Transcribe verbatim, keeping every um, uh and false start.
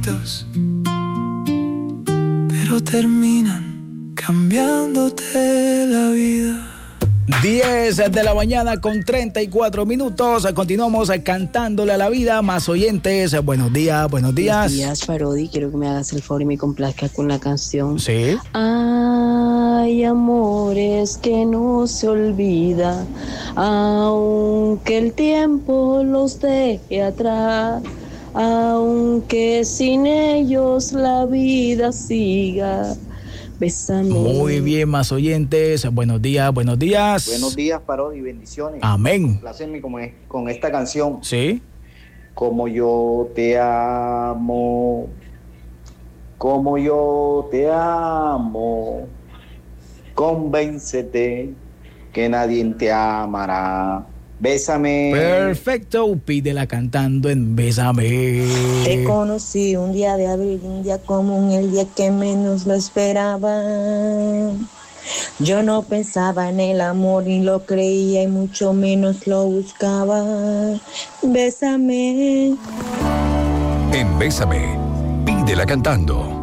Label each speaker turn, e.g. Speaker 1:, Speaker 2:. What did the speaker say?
Speaker 1: pero terminan cambiándote la vida.
Speaker 2: diez de la mañana con treinta y cuatro minutos. Continuamos cantándole a la vida. Más oyentes. Buenos días, buenos días.
Speaker 3: Buenos días, Parodi. Quiero que me hagas el favor y me complazcas con la canción.
Speaker 2: Sí.
Speaker 3: Hay amores que no se olvida, aunque el tiempo los deje atrás, aunque sin ellos la vida siga. Bésame.
Speaker 2: Muy bien, más oyentes. Buenos días, buenos días.
Speaker 4: Buenos días, Parodi, bendiciones.
Speaker 2: Amén.
Speaker 4: Plácenme con, con esta canción.
Speaker 2: Sí.
Speaker 4: Como yo te amo, como yo te amo, convéncete que nadie te amará. Bésame.
Speaker 2: Perfecto, pídela cantando en Bésame.
Speaker 3: Te conocí un día de abril, un día común, el día que menos lo esperaba. Yo no pensaba en el amor, ni lo creía y mucho menos lo buscaba. Bésame.
Speaker 5: En Bésame, pídela cantando.